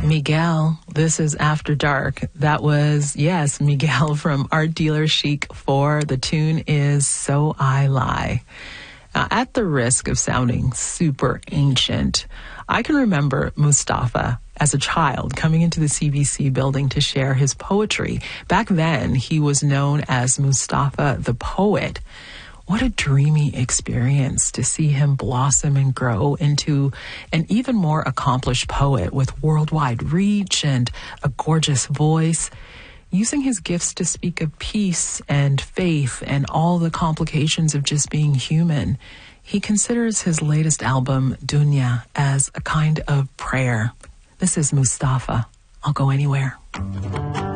Miguel, this is After Dark. That was, yes, Miguel from Art Dealer Chic 4. The tune is So I Lie. Now, at the risk of sounding super ancient, I can remember Mustafa as a child coming into the CBC building to share his poetry. Back then, he was known as Mustafa the Poet. What a dreamy experience to see him blossom and grow into an even more accomplished poet with worldwide reach and a gorgeous voice, using his gifts to speak of peace and faith and all the complications of just being human. He considers his latest album, Dunya, as a kind of prayer. This is Mustafa. I'll Go Anywhere.